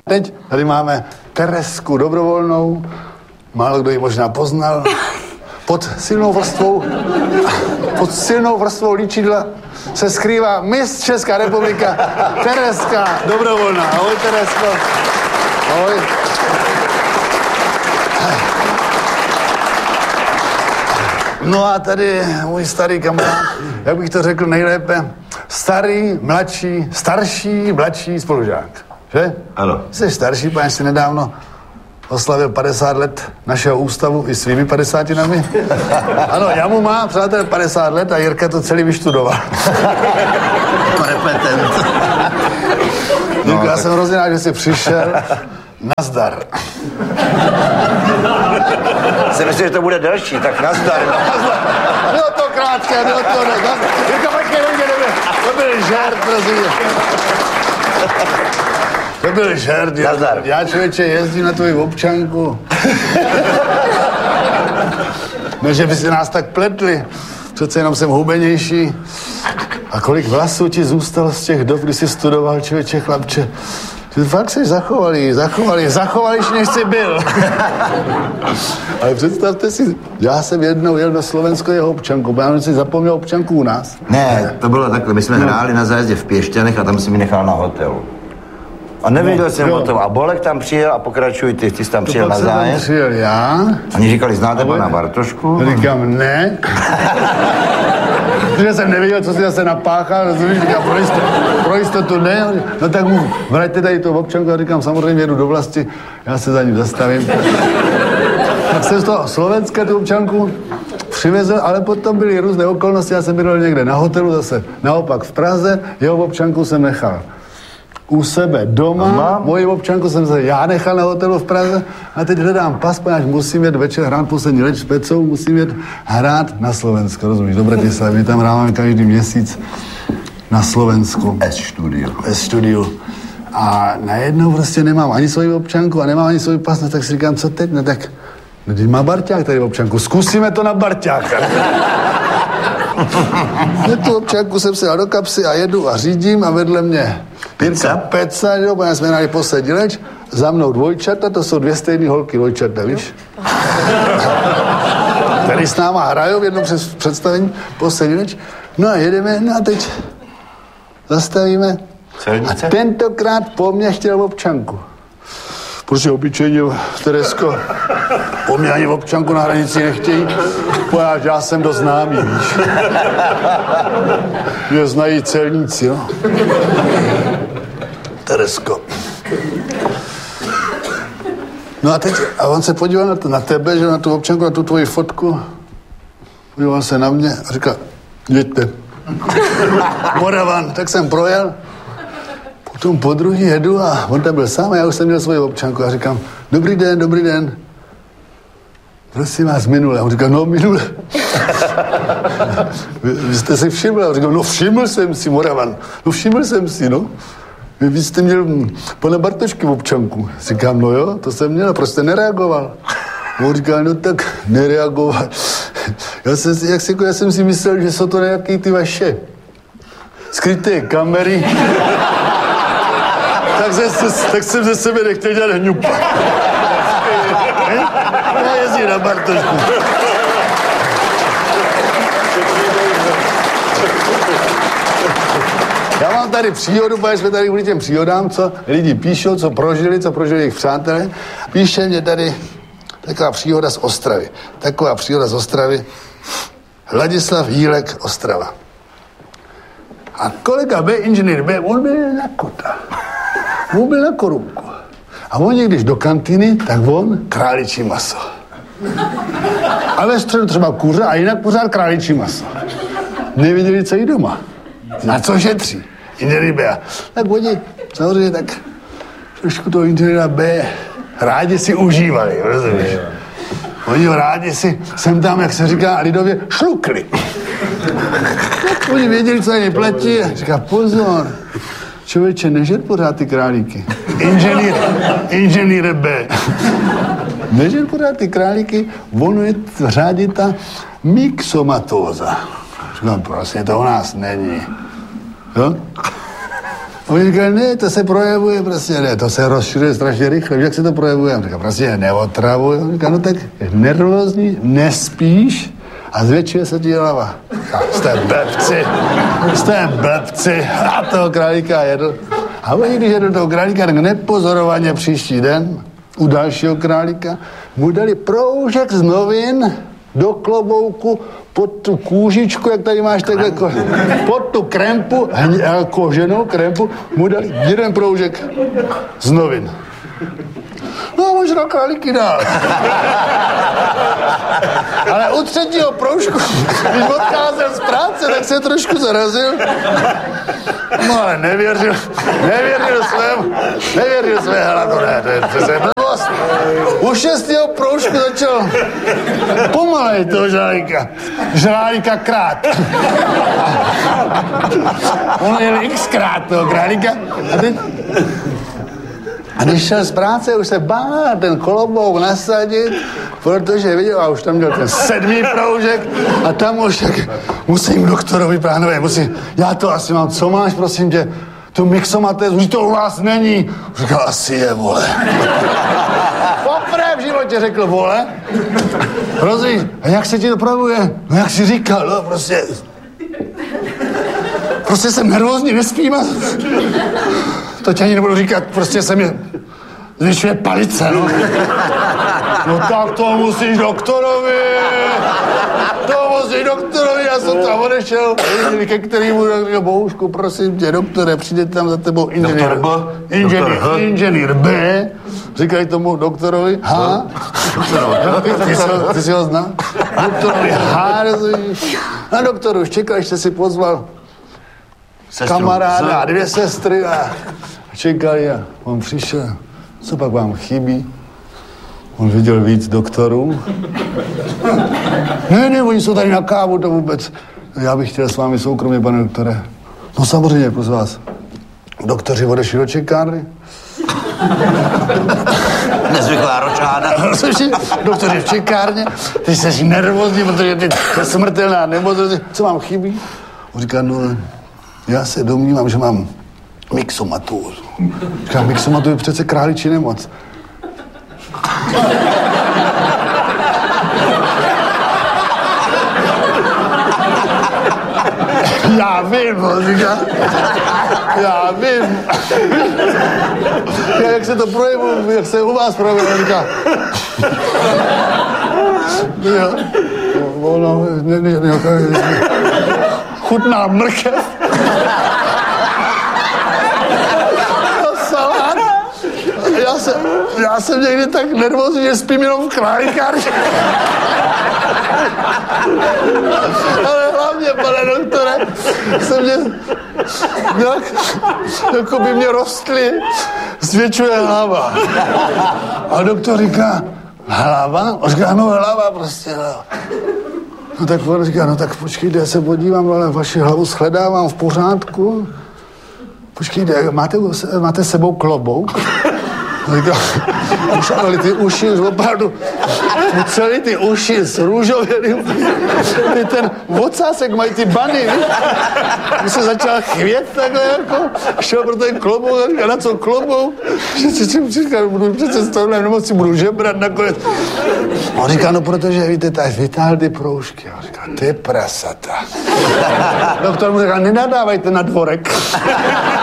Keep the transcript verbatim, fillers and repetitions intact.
Teď tady máme Teresku Dobrovolnou, málo kdo ji možná poznal, pod silnou vrstvou, pod silnou vrstvou líčidla se skrývá Miss Česká republika Tereska Dobrovolná. Ahoj, Teresko. Ahoj. No a tady můj starý kamarád, jak bych to řekl nejlépe, starý, mladší, starší, mladší spolužák. Že? Ano. Jsi starší, pane, si nedávno oslavil padesát let našeho ústavu i svými padesátinami. Ano, já mu mám, přátel, padesát let a Jirka to celý vyštudoval. Repetent. Jirko, no, já tak... jsem hrozně rád, že jsi přišel. Nazdar. Jsem myslel, že to bude delší, tak nazdar. Bylo to krátké, bylo to... Jirka, počkej, počkej, to byl žert, prosím. To byl žert. Nazdar. Já, člověče, jezdím na tvoji občanku. No, že by si nás tak pletli. Přece jenom jsem hubenější. A kolik vlasů ti zůstalo z těch dob, kdy jsi studoval, člověče, chlapče. Ty fakt jsi zachovalý, zachovalý, zachovalíš, než jsi byl. Ale představte si, já jsem jednou jel do Slovensko jeho občanku, protože já si zapomněl občanku u nás. Ne, to bylo takhle, my jsme no. hráli na zájezdě v Pěšťanech a tam si mi nechal na hotelu. A nevěděl no, jsem jo. o tom. A Bolek tam přijel a pokračuj ty, ty jsi tam přijel na zájezd. Tam přijel já. Oni říkali, znáte pana Bartošku? Říkám, ne. Protože jsem nevěděl, co si zase napáchal, rozumíš, říkám, pro jistotu, pro jistotu ne. No tak mu vraťte tady tu občanku a říkám, samozřejmě jedu do vlasti, já se za ním zastavím. Tak jsem z toho Slovenska tu občanku přivezl, ale potom byly různé okolnosti, já jsem byl někde na hotelu, zase naopak v Praze, jeho občanku jsem nechal u sebe doma, Mama. Moji občanku jsem se já nechal na hotelu v Praze a teď hledám pas, protože musím jet večer hrát poslední leč s Pecou, musím jet hrát na Slovensko, rozumíš, do Bratislavy, my tam hráváme každý měsíc na Slovensku. S-studio. S-studio. A najednou prostě nemám ani svoji občanku a nemám ani svůj pas, no tak si říkám, co teď, no tak, no teď má Barťák tady občanku, zkusíme to na Barťáka. Na tu občanku jsem se dal do kapsy a jedu a řídím a vedle mě Jirka Peca, jo, protože jsme hrali poslední leč, za mnou dvojčata, to jsou dvě stejné holky dvojčata, víš? Tady s náma hrajou v jednom představení poslední leč, no a jedeme, no a teď zastavíme. Celnice? A tentokrát po mně chtěl občanku. Protože obyčejně, Teresko, po mě ani občanku na hranici nechtějí, protože já jsem dost známý, víš. Mě znají celníci, jo. Teresko. No a teď, a on se podíval na, to, na tebe, že na tu občanku, na tu tvoji fotku, podíval se na mě a říkal, jeďte. Moravan, tak jsem projel. Potom po druhý jedu a on tam byl sám a já už jsem měl svoji občanku a říkám, dobrý den, dobrý den. Prosím vás, minule. A on říkal, no minule. vy, vy jste si všiml? A on říkal, no všiml jsem si, Moravan. No všiml jsem si, no. Vy, vy jste měl pana Bartošky v občanku. Říkám, no jo, to jsem měl, proč jste nereagoval? A on říkal, no tak nereagoval. já, jsem, jak si, já jsem si myslel, že jsou to nějaký ty vaše skryté kamery. Tak, se, tak jsem ze sebe nechtěl dělat hňupa. Já jezdím na Bartošku. Já mám tady příhodu, protože jsme tady kvůli těm příhodám, co lidi píšou, co prožili, co prožili jejich přátelé. Píše mě tady taková příhoda z Ostravy. Taková příhoda z Ostravy. Ladislav Jílek, Ostrava. A kolega B, inženýr B, on byl na kota. On byl na korunku. A oni, když do kantýny, tak on králičí maso. A ve středu třeba kuře a jinak pořád králičí maso. Nevěděli, co jí doma. Na co šetří. Inženýr B. Tak oni, samozřejmě tak trošku toho inženýra B rádi si užívali, rozumíš? Oni ho rádi si sem tam, jak se říká lidově, šlukli. Tak oni věděli, co je platí. Říká, pozor, člověče, nežer pořád ty králíky. Inženýr, inženýr B. Nežer pořád ty králíky, ono je v řádě ta myxomatóza. Říkám, prostě to u nás není. Jo? A oni říkali, ne, to se projevuje prostě, ne, to se rozšiřuje strašně rychle, jak se to projevuje? A říkal, prostě neotravuje. A říkal, no tak nervózní, nespíš a zvětšuje se ti hlava. Jste blbci, jste blbci. A toho králíka jedl. A oni, když jedl toho králíka, tak nepozorovaně příští den u dalšího králíka mu dali proužek z novin do klobouku pod tu kůžičku, jak tady máš takhle, ko, pod tu krempu, koženou krempu, mu dali jeden proužek z novin. No, možná králíky dál. Ale u třetího proužku, když odcházel z práce, tak se trošku zarazil. No, ale nevěřil, nevěřil svému, nevěřil své hladu, ne, to je přesně blbost. U šestého proužku začal pomalej toho žrálíka. Žrálíka krát. On jel xkrát toho králíka. A teď... A když šel z práce, už se bál ten kolobouk nasadit, protože viděl, a už tam měl ten sedmý proužek a tam už tak musím doktorovi pánové, musím, já to asi mám, co máš, prosím tě, tu mixomatézu, už to u vás není. Říkal, asi je, vole. Poprvé v životě řekl, vole. Rozumíš, a jak se ti to projevuje? No jak jsi říkal, no prostě... Prostě jsem nervózní, nespím a... To tě ani nebudu říkat, prostě se mi zvyšuje palice, no. No tak to musíš doktorovi. To musíš doktorovi, já jsem tam odešel, ke kterému řekl, Bohušku, prosím tě, doktore, přijde tam za tebou inženýr. Inženýr, inženýr B. Říkají tomu doktorovi H. Ty, ty, jsi, ty jsi ho znal? Doktorovi H, rozumíš? A doktor už čekal, jste si pozval Sestru. Kamaráda a dvě sestry a čekali a on přišel. Co pak vám chybí? On viděl víc doktorů. Ne, ne, oni jsou tady na kávu, to vůbec. Já bych chtěl s vámi soukromě, pane doktore. No samozřejmě, prosím vás. Doktoři odešli do čekárny. Nezvyklá ročáda. Doktoři v čekárně, ty jsi nervózní, protože ty je smrtelná nemoc. Co vám chybí? On říká, no, já se domnívám, že mám mixomatózu. Říkám, mixomatózu je přece králičí nemoc. Já vím, on říká. Já vím. Já, jak se to projevuje, jak se u vás projevuje, on říká. Jo. Ono, ne, ne, ne, chutná mrkev. Salát. Já jsem, já jsem někdy tak nervózní, že spím jenom v králíkárně. Ale hlavně, pane doktore, se mě nějak, jako by mě rostly, zvětšuje hlava. A doktor říká, hlava? On říká, no hlava, prostě hlava. No tak on říká, no tak počkejte, já se podívám, ale vaši hlavu shledávám v pořádku. Počkejte, máte, máte sebou klobouk? Říká, už, ale ty uši už opravdu, celý ty uši zrůžověly. Ty ten ocásek mají ty bany, víš? Když se začal chvět takhle jako, šel pro ten klobouk, a na co klobouk? Říká, budu přece z tohle nemoci, budu žebrat nakonec. On říká, no protože, víte, tak vytáhl ty proužky. On říká, ty prasata. Doktor mu říká, nenadávajte na dvorek.